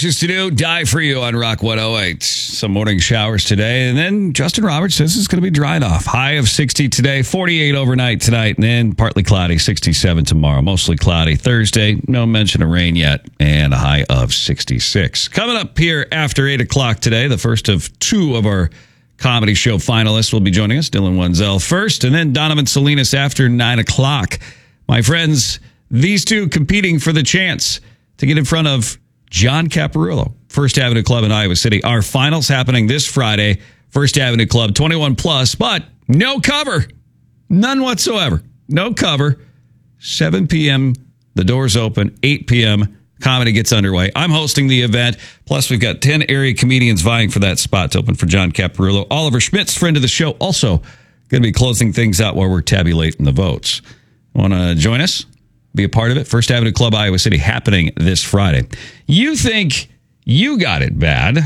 Ashes to do, Die for You on Rock 108. Some morning showers today. And then Justin Roberts says it's going to be drying off. High of 60 today, 48 overnight tonight, and then partly cloudy, 67 tomorrow. Mostly cloudy Thursday. No mention of rain yet. And a high of 66. Coming up here after 8 o'clock today, the first of two of our comedy show finalists will be joining us. Dylan Wenzel first, and then Donovan Salinas after 9 o'clock. My friends, these two competing for the chance to get in front of John Caparulo, First Avenue Club in Iowa City. Our finals happening this Friday, First Avenue Club, 21 plus, but no cover. None whatsoever. No cover. 7 p.m., the doors open. 8 p.m., comedy gets underway. I'm hosting the event. Plus, we've got 10 area comedians vying for that spot to open for John Caparulo. Oliver Schmitz, friend of the show, also going to be closing things out while we're tabulating the votes. Want to join us? Be a part of it. First Avenue Club, Iowa City, happening this Friday. You think you got it bad?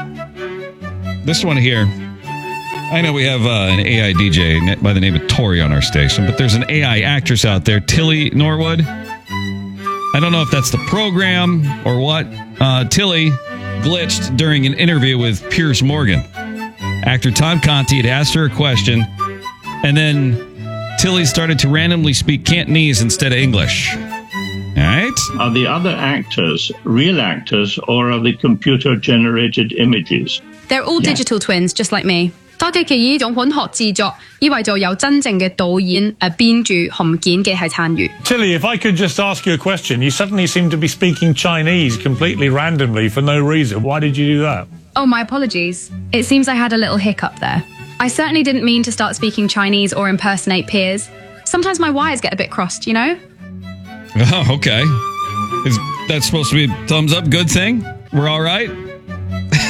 This one here. I know we have an AI DJ by the name of Tori on our station, but there's an AI actress out there, Tilly Norwood. I don't know if that's the program or what. Tilly glitched during an interview with Piers Morgan. Actor Tom Conti had asked her a question, and then Tilly started to randomly speak Cantonese instead of English. All right? Are the other actors real actors, or are they computer-generated images? They're all digital twins, just like me. 多機器呢種混合製作，以為就有真正嘅導演編著函件嘅係參與。 Tilly, if I could just ask you a question, you suddenly seem to be speaking Chinese completely randomly for no reason. Why did you do that? Oh, my apologies. It seems I had a little hiccup there. I certainly didn't mean to start speaking Chinese or impersonate Piers. Sometimes my wires get a bit crossed, you know? Oh, okay. Is that supposed to be a thumbs up, good thing? We're all right?